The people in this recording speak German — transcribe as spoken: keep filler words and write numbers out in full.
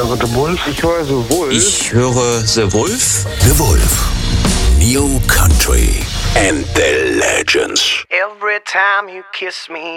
höre The Wolf. Ich höre The Wolf. Ich höre The Wolf. The Wolf. New Country and the Legends. Every time you kiss me